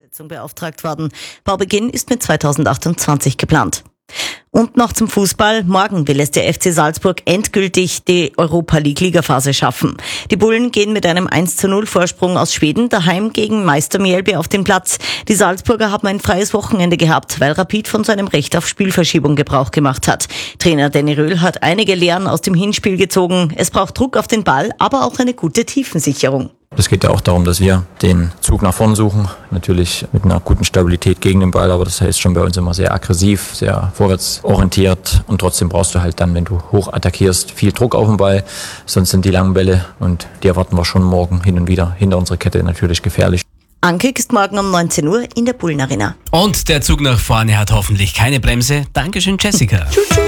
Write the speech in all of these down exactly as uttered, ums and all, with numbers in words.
Umsetzung beauftragt worden. Baubeginn ist mit zweitausendachtundzwanzig geplant. Und noch zum Fußball. Morgen will es der F C Salzburg endgültig die Europa-League-Ligaphase schaffen. Die Bullen gehen mit einem eins zu null Vorsprung aus Schweden daheim gegen Meister Mjällby auf den Platz. Die Salzburger haben ein freies Wochenende gehabt, weil Rapid von seinem Recht auf Spielverschiebung Gebrauch gemacht hat. Trainer Danny Röhl hat einige Lehren aus dem Hinspiel gezogen. Es braucht Druck auf den Ball, aber auch eine gute Tiefensicherung. Es geht ja auch darum, dass wir den Zug nach vorn suchen. Natürlich mit einer guten Stabilität gegen den Ball, aber das heißt schon bei uns immer sehr aggressiv, sehr vorwärtsorientiert. Und trotzdem brauchst du halt dann, wenn du hoch attackierst, viel Druck auf den Ball. Sonst sind die langen Bälle, und die erwarten wir schon morgen hin und wieder hinter unserer Kette, natürlich gefährlich. Ankick ist morgen um neunzehn Uhr in der Bullenarena. Und der Zug nach vorne hat hoffentlich keine Bremse. Dankeschön, Jessica.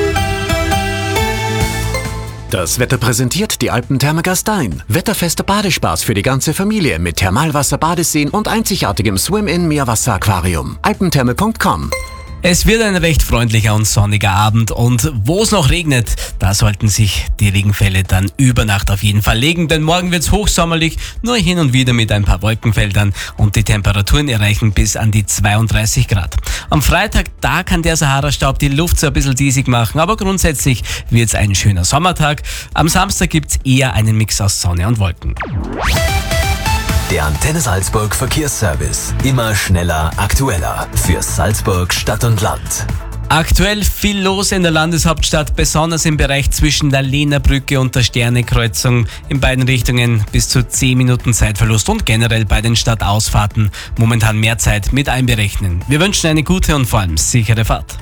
Das Wetter präsentiert die Alpentherme Gastein. Wetterfester Badespaß für die ganze Familie mit Thermalwasser, Badeseen und einzigartigem Swim-In-Meerwasser-Aquarium. alpentherme punkt com. Es wird ein recht freundlicher und sonniger Abend, und wo es noch regnet, da sollten sich die Regenfälle dann über Nacht auf jeden Fall legen, denn morgen wird es hochsommerlich, nur hin und wieder mit ein paar Wolkenfeldern, und die Temperaturen erreichen bis an die zweiunddreißig Grad. Am Freitag, da kann der Sahara-Staub die Luft so ein bisschen diesig machen, aber grundsätzlich wird es ein schöner Sommertag. Am Samstag gibt es eher einen Mix aus Sonne und Wolken. Der Antenne Salzburg Verkehrsservice. Immer schneller, aktueller. Für Salzburg Stadt und Land. Aktuell viel los in der Landeshauptstadt, besonders im Bereich zwischen der Lehnerbrücke und der Sternekreuzung. In beiden Richtungen bis zu zehn Minuten Zeitverlust, und generell bei den Stadtausfahrten momentan mehr Zeit mit einberechnen. Wir wünschen eine gute und vor allem sichere Fahrt.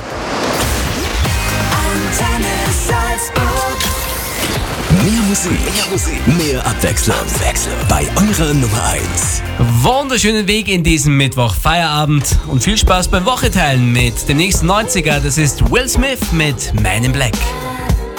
Mehr Musik, mehr Musik, mehr Abwechslung. Abwechslung. Bei eurer Nummer eins. Wunderschönen Weg in diesem Mittwoch, Feierabend, und viel Spaß beim Wocheteilen mit dem nächsten neunziger. Das ist Will Smith mit Man in Black.